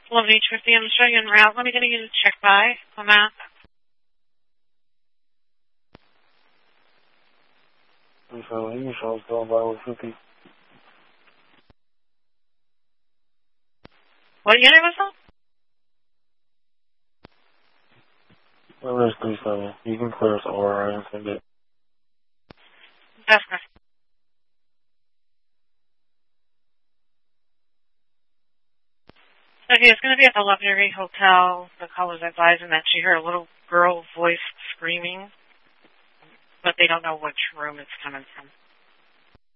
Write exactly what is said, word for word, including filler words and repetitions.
eleven H fifty, I'm showing you en route. Let me get you to check by on that. So he shows going by with fifty. What unit was that? Well, there's three seven. You can clear us over and send it. That's correct. Okay, it's going to be at the Luxury Hotel. The caller's advising that she heard a little girl voice screaming, but they don't know which room it's coming from.